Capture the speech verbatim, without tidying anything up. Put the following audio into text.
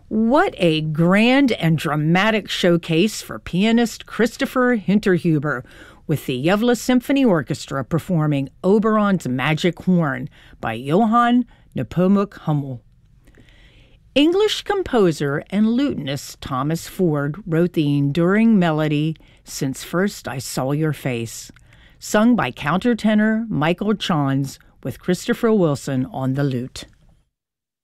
What a grand and dramatic showcase for pianist Christopher Hinterhuber, with the Gävle Symphony Orchestra performing Oberon's Magic Horn by Johann Nepomuk Hummel. English composer and lutenist Thomas Ford wrote the enduring melody Since First I Saw Your Face, sung by countertenor Michael Chons with Christopher Wilson on the lute.